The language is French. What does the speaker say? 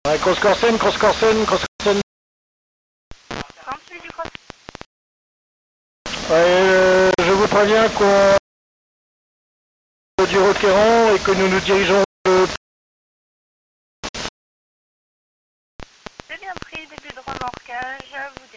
Ouais, cross Corsen, cross Corsen, cross Corsen. 28 du cross. Ouais, je vous préviens qu'on du requérant et que nous nous dirigeons C'est bien pris, début de remorquage, vous